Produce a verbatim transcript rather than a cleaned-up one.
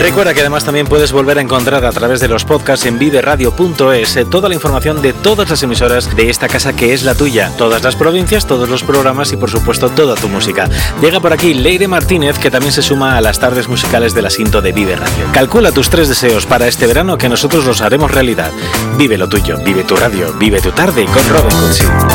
Recuerda que además también puedes volver a encontrar a través de los podcasts en vive radio punto es toda la información de todas las emisoras de esta casa que es la tuya, todas las provincias, todos los programas y por supuesto toda tu música. Llega por aquí Leire Martínez, que también se suma a las tardes musicales del Asinto de Vive Radio. Calcula tus tres deseos para este verano que nosotros los haremos realidad. Vive lo tuyo, vive tu radio, vive tu tarde con Robin Cutsi.